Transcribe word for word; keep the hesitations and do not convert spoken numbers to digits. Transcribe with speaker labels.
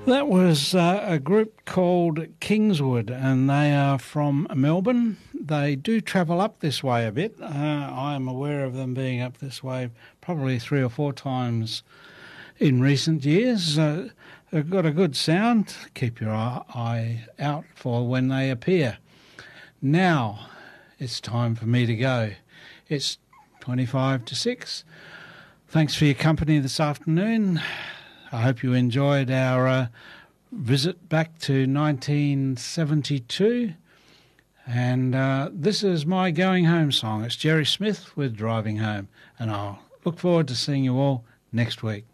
Speaker 1: That was uh, a group called Kingswood, and they are from Melbourne. They do travel up this way a bit. Uh, I am aware of them being up this way probably three or four times in recent years. Uh, they've got a good sound. Keep your eye out for when they appear. Now it's time for me to go. It's twenty-five to six. Thanks for your company this afternoon. I hope you enjoyed our uh, visit back to nineteen seventy-two. And uh, this is my going home song. It's Jerry Smith with Driving Home. And I'll look forward to seeing you all next week.